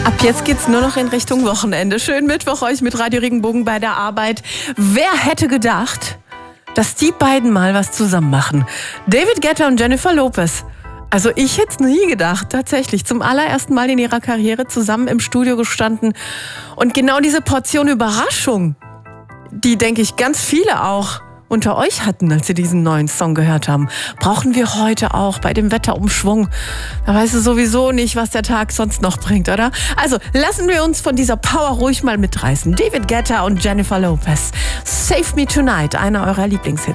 Ab jetzt geht's nur noch in Richtung Wochenende. Schönen Mittwoch euch mit Radio Regenbogen bei der Arbeit. Wer hätte gedacht, dass die beiden mal was zusammen machen? David Guetta und Jennifer Lopez. Also ich hätte es nie gedacht, tatsächlich. Zum allerersten Mal in ihrer Karriere zusammen im Studio gestanden. Und genau diese Portion Überraschung, die, denke ich, ganz viele auch unter euch hatten, als sie diesen neuen Song gehört haben, brauchen wir heute auch bei dem Wetterumschwung. Da weißt du sowieso nicht, was der Tag sonst noch bringt, oder? Also lassen wir uns von dieser Power ruhig mal mitreißen. David Guetta und Jennifer Lopez. Save Me Tonight, einer eurer Lieblingshits.